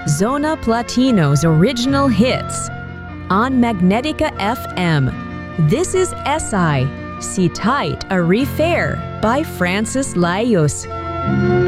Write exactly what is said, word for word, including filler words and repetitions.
Zona Platino's original hits. On Magnetica F M, this is S I, Si Tight a Refair by Francis Laios.